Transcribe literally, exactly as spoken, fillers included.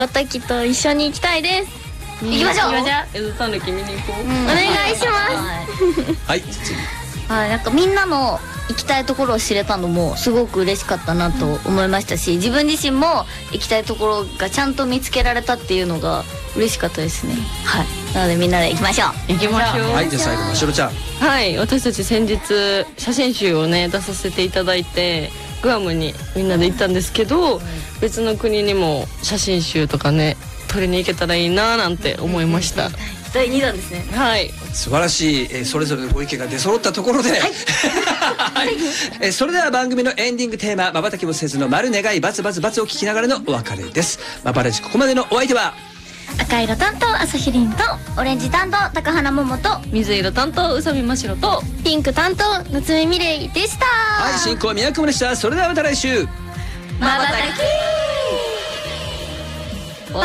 私と一緒に行きたいです。 行きましょう。 エゾタヌキ見に行こう。 お願いします。 はい、次。 はい、なんかみんなの行きたいところを知れたのもすごく嬉しかったなと思いましたし、自分自身も行きたいところがちゃんと見つけられたっていうのが嬉しかったですね。はい、なのでみんなで行きましょう。 行きましょう。 はい、じゃあ最後ましろちゃん。 はい、私たち先日写真集をね出させていただいてグアムにみんなで行ったんですけど、別の国にも写真集とかね撮りに行けたらいいななんて思いました。 だいにだんですね。 はい、 素晴らしい、えー、それぞれのご意見が出揃ったところで、はいはいえー、それでは番組のエンディングテーマ「まばたきもせずの丸願いバツバツバツ」を聞きながらのお別れです。まばらじここまでのお相手は赤色担当朝日凛とオレンジ担当高花桃と水色担当宇佐美真白とピンク担当夏目美玲でした。 はい、進行は宮久保でした。それではまた来週。 まばたき。